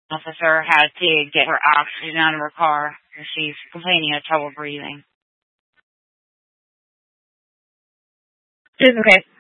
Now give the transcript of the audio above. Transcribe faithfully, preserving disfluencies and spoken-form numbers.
Officer had to get her oxygen out of her car because she's complaining of trouble breathing. It's okay.